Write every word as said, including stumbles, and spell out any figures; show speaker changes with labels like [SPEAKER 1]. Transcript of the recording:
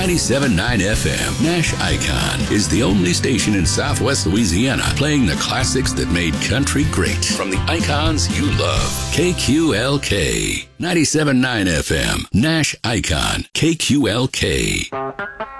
[SPEAKER 1] ninety-seven point nine F M. Nash Icon is the only station in Southwest Louisiana playing the classics that made country great. From the icons you love. K Q L K. ninety-seven point nine F M. Nash Icon. K Q L K.